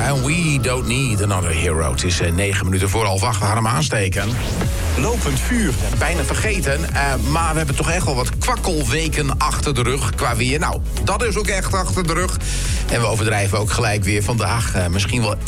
and we don't need another hero. Het is 9 minuten voor 7:30. We gaan hem aansteken. Lopend vuur. Bijna vergeten, maar we hebben toch echt wel wat kwakkelweken achter de rug qua weer. Nou, dat is ook echt achter de rug. En we overdrijven ook gelijk weer vandaag. Misschien wel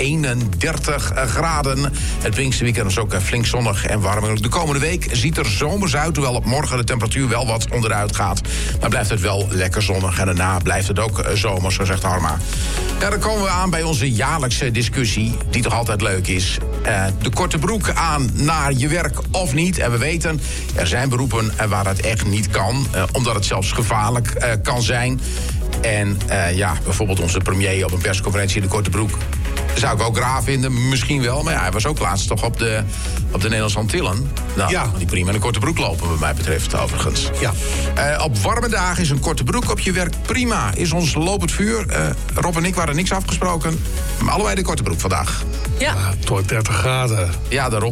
31 graden. Het Pinksterweekend is ook flink zonnig en warm. De komende week ziet er zomers uit, hoewel op morgen de temperatuur wel wat onderuit gaat. Maar blijft het wel lekker zonnig en daarna blijft het ook zomers, zo zegt Harma. Ja, dan komen we aan bij onze jaarlijkse discussie, die toch altijd leuk is. De korte broek aan naar je werk of niet. En we weten, er zijn beroepen waar het echt niet kan, omdat het zelfs gevaarlijk kan zijn. En bijvoorbeeld onze premier op een persconferentie in de korte broek zou ik ook raar vinden, misschien wel. Maar ja, hij was ook laatst toch op de Nederlandse Antillen. Nou, ja. Die prima in een korte broek lopen, wat mij betreft, overigens. Ja. Op warme dagen is een korte broek op je werk prima. Is ons lopend vuur. Rob en ik waren niks afgesproken. Maar allebei de korte broek vandaag. Ja. Tot 30 graden. Ja, daarom.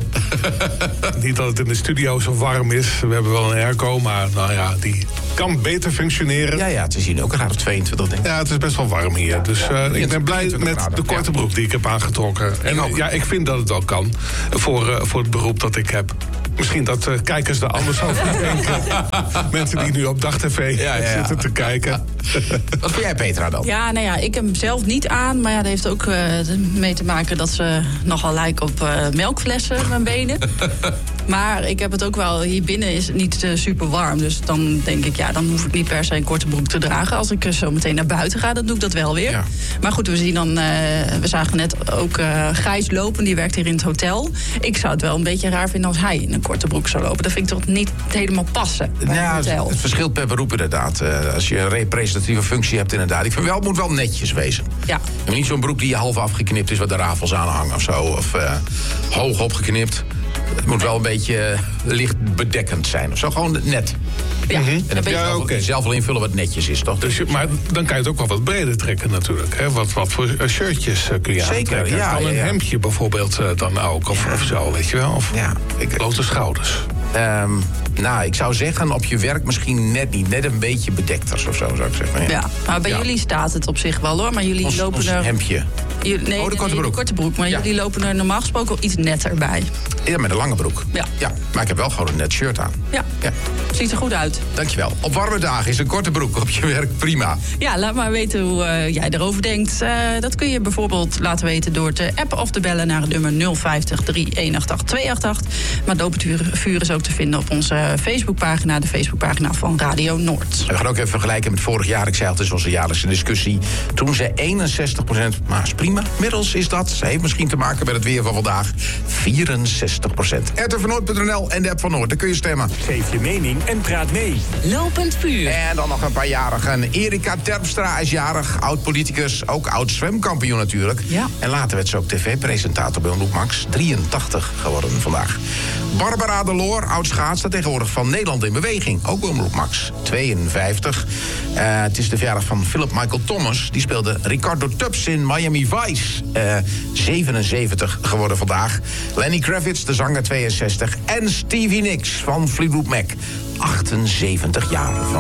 Niet dat het in de studio zo warm is. We hebben wel een airco, maar nou ja, die kan beter functioneren. Ja, het is hier ook een graad of 22, denk ik. Ja, het is best wel warm hier. Dus ik ben blij met de korte broek die ik heb aangetrokken. En ik vind dat het wel kan voor het beroep dat ik heb. Misschien dat kijkers er anders over denken. Mensen die nu op DagTV zitten te kijken. Wat vind jij, Petra, dan? Ja, nou ja, ik heb hem zelf niet aan. Maar ja, dat heeft ook mee te maken dat ze nogal lijken op melkflessen, mijn benen. Maar ik heb het ook wel, hier binnen is het niet super warm. Dus dan denk ik, dan hoef ik niet per se een korte broek te dragen. Als ik zo meteen naar buiten ga, dan doe ik dat wel weer. Ja. Maar goed, we zagen net ook Gijs lopen, die werkt hier in het hotel. Ik zou het wel een beetje raar vinden als hij in een korte broek zou lopen. Dat vind ik toch niet helemaal passen bij een hotel. Het verschilt per beroep inderdaad. Als je een representatieve functie hebt inderdaad. Ik vind wel, het moet wel netjes wezen. Ja. En niet zo'n broek die half afgeknipt is, waar de rafels aan hangen of zo. Of hoog opgeknipt. Het moet wel een beetje licht bedekkend zijn. Of zo, gewoon net. Ja, en dan kun je zelf wel invullen wat netjes is, toch? Dus maar dan kan je het ook wel wat breder trekken natuurlijk. Hè? Wat voor shirtjes kun je aantrekken. Ja, kan een hemdje bijvoorbeeld dan ook. Of zo, weet je wel. Of blote schouders. Ik zou zeggen, op je werk misschien net niet. Net een beetje bedekter of zo, zou ik zeggen. Ja, maar bij jullie staat het op zich wel, hoor. Maar jullie lopen ons er... hemdje. De korte broek. Maar jullie lopen er normaal gesproken wel iets netter bij. Ja, met een lange broek. Ja. Maar ik heb wel gewoon een net shirt aan. Ja. Ziet er goed uit. Dankjewel. Op warme dagen is een korte broek op je werk prima. Ja, laat maar weten hoe jij erover denkt. Dat kun je bijvoorbeeld laten weten door te appen of te bellen naar het nummer 050 3188 288. Maar Lopend Vuur is ook te vinden op onze Facebookpagina, de Facebookpagina van Radio Noord. We gaan ook even vergelijken met vorig jaar. Ik zei al, het is onze jaarlijkse discussie. Toen zei 61%, maar is prima. Middels is dat. Ze heeft misschien te maken met het weer van vandaag. 64%. rtvanoord.nl en de app van Noord. Daar kun je stemmen. Geef je mening en praat mee. Lopend Vuur. En dan nog een paar jarigen. Erika Terpstra is jarig. Oud-politicus, ook oud-zwemkampioen natuurlijk. Ja. En later werd ze ook tv-presentator bij Omroep Max. 83 geworden vandaag. Barbara de Loor, oud-schaatster, tegenwoordig van Nederland in Beweging. Ook bij Omroep Max. 52. Het is de verjaardag van Philip Michael Thomas. Die speelde Ricardo Tubbs in Miami Vice. 77 geworden vandaag. Lenny Kravitz, de zanger, 62. En Stevie Nicks van Fleetwood Mac. 78 jaar.